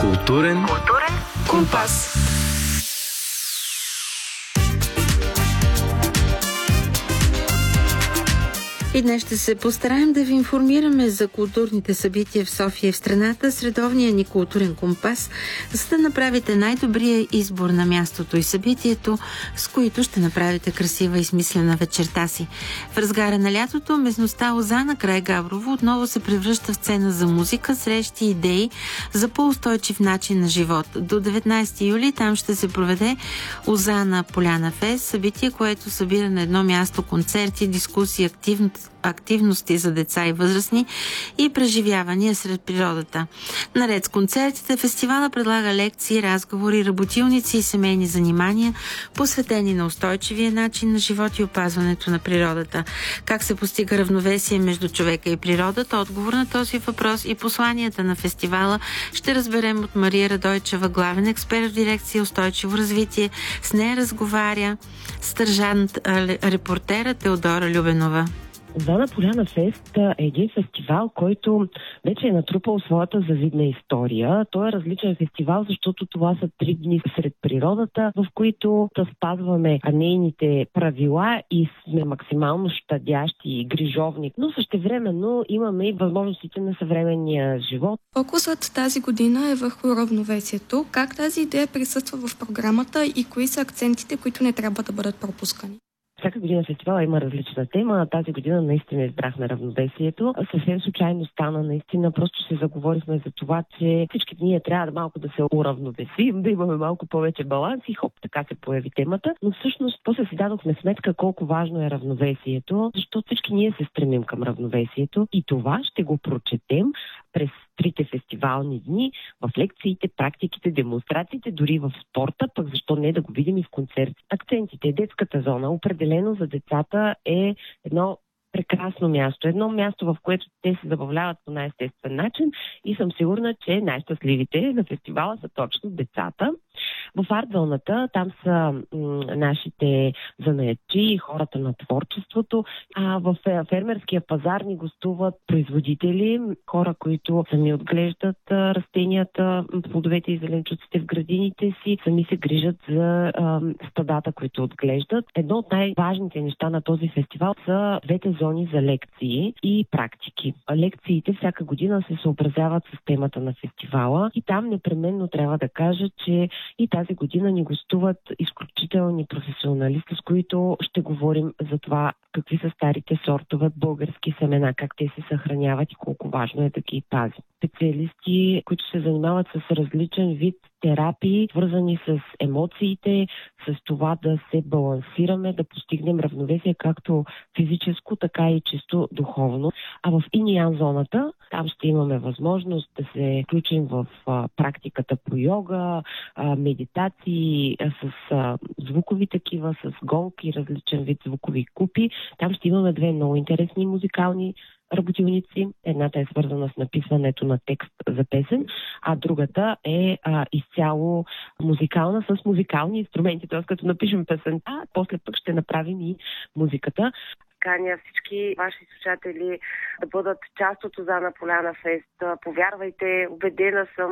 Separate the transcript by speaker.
Speaker 1: Културен компас.
Speaker 2: И днес ще се постараем да ви информираме за културните събития в София и в страната с редовния ни културен компас, за да направите най-добрия избор на мястото и събитието, с които ще направите красива и смислена вечерта си. В разгара на лятото местността Лозана край Габрово отново се превръща в сцена за музика, срещи и идеи за по-устойчив начин на живот. До 19 юли там ще се проведе Лозана Поляна Фест, събитие, което събира на едно място концерти, дискусии, активности за деца и възрастни и преживявания сред природата. Наред с концертите, фестивала предлага лекции, разговори, работилници и семейни занимания, посветени на устойчивия начин на живот и опазването на природата. Как се постига равновесие между човека и природата? Отговор на този въпрос и посланията на фестивала ще разберем от Мария Радойчева, главен експерт в дирекция устойчиво развитие. С нея разговаря стържант репортера Теодора Любенова.
Speaker 3: Лозана Поляна Фест е един фестивал, който вече е натрупал своята завидна история. Той е различен фестивал, защото това са 3 дни сред природата, в които да спазваме нейните правила и сме максимално щадящи и грижовни, но същевременно имаме и възможностите на съвременния живот.
Speaker 4: Фокусът тази година е върху равновесието. Как тази идея присъства в програмата и кои са акцентите, които не трябва да бъдат пропускани?
Speaker 3: Всяка година фестивала има различна тема. Тази година наистина избрахме равновесието. Съвсем случайно стана наистина. Просто се заговорихме за това, че всички ние трябва да малко да се уравновесим, да имаме малко повече баланс и хоп, така се появи темата. Но всъщност после си дадохме сметка колко важно е равновесието, защото всички ние се стремим към равновесието и това ще го прочетем през 3 фестивални дни, в лекциите, практиките, демонстрациите, дори в спорта, пък защо не да го видим и в концерти. Акцентите, детската зона, определено за децата е едно прекрасно място. Едно място, в което те се забавляват по най-естествен начин и съм сигурна, че най-щастливите на фестивала са точно децата. В арт-зоната там са нашите занаятчии, хората на творчеството, а в фермерския пазар ни гостуват производители, хора, които сами отглеждат растенията, плодовете и зеленчуците в градините си, сами се грижат за стадата, които отглеждат. Едно от най-важните неща на този фестивал са 2 зони за лекции и практики. Лекциите всяка година се съобразяват с темата на фестивала и там непременно трябва да кажа, че и тази година ни гостуват изключителни професионалисти, с които ще говорим за това какви са старите сортове български семена, как те се съхраняват и колко важно е да ги пазим. Специалисти, които се занимават с различен вид терапии, свързани с емоциите, с това да се балансираме, да постигнем равновесие както физическо, така и чисто духовно. А в инь-ян зоната, там ще имаме възможност да се включим в практиката по йога, медитации с звукови такива, с гонг и различен вид звукови купи. Там ще имаме 2 много интересни музикални работилници. Едната е свързана с написването на текст за песен, а другата е изцяло музикална с музикални инструменти. Т.е. като напишем песента, после пък ще направим и музиката. Каня всички ваши слушатели да бъдат част от Лозана Поляна Фест. Повярвайте, убедена съм,